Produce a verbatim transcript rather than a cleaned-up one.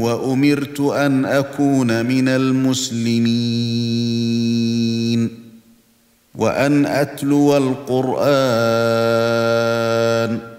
وأمرت أن أكون من المسلمين وأن أتلو القرآن